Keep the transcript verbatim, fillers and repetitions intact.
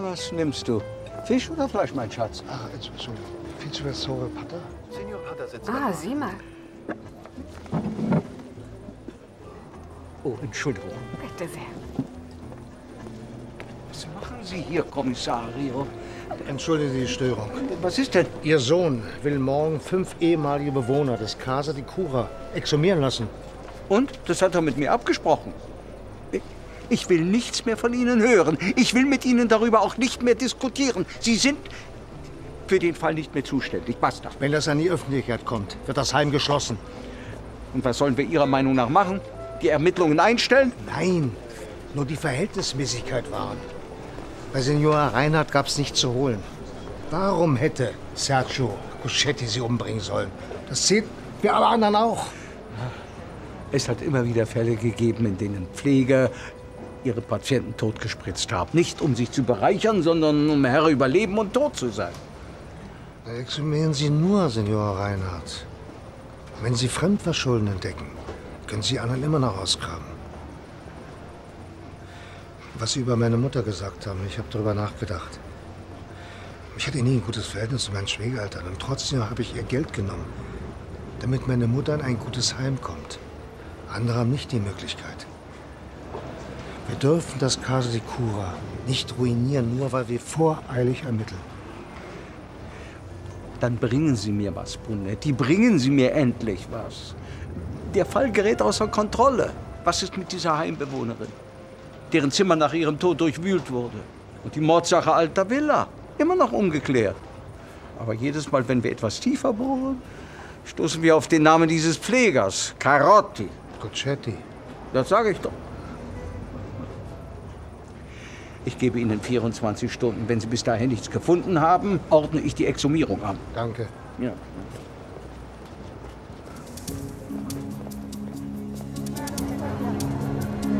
Was nimmst du? Fisch oder Fleisch, mein Schatz? Ah, Entschuldigung. Fitzwessore Pater? Senior Pater sitzt Ah, sieh mal. Oh, Entschuldigung. Bitte sehr. Was machen Sie hier, Kommissario? Entschuldigen Sie die Störung. Was ist denn? Ihr Sohn will morgen fünf ehemalige Bewohner des Casa di Cura exhumieren lassen. Und? Das hat er mit mir abgesprochen. Ich, ich will nichts mehr von Ihnen hören. Ich will mit Ihnen darüber auch nicht mehr diskutieren. Sie sind für den Fall nicht mehr zuständig. Basta. Wenn das an die Öffentlichkeit kommt, wird das Heim geschlossen. Und was sollen wir Ihrer Meinung nach machen? Die Ermittlungen einstellen? Nein, nur die Verhältnismäßigkeit wahren. Bei Signor Reinhardt gab es nichts zu holen. Warum hätte Sergio Cuscetti sie umbringen sollen? Das sehen wir alle anderen auch. Es hat immer wieder Fälle gegeben, in denen Pfleger ihre Patienten totgespritzt haben. Nicht um sich zu bereichern, sondern um Herr über Leben und Tod zu sein. Da exhumieren Sie nur, Signor Reinhardt. Wenn Sie Fremdverschulden entdecken, können Sie anderen immer noch ausgraben. Was Sie über meine Mutter gesagt haben, ich habe darüber nachgedacht. Ich hatte nie ein gutes Verhältnis zu meinen Schwiegereltern und trotzdem habe ich ihr Geld genommen, damit meine Mutter in ein gutes Heim kommt. Andere haben nicht die Möglichkeit. Wir dürfen das Casa di Cura nicht ruinieren, nur weil wir voreilig ermitteln. Dann bringen Sie mir was, Brunetti. Bringen Sie mir endlich was. Der Fall gerät außer Kontrolle. Was ist mit dieser Heimbewohnerin, deren Zimmer nach ihrem Tod durchwühlt wurde? Und die Mordsache Alta Villa, immer noch ungeklärt. Aber jedes Mal, wenn wir etwas tiefer bohren, stoßen wir auf den Namen dieses Pflegers, Carotti. Cuscetti. Das sage ich doch. Ich gebe Ihnen vierundzwanzig Stunden. Wenn Sie bis dahin nichts gefunden haben, ordne ich die Exhumierung an. Danke. Ja.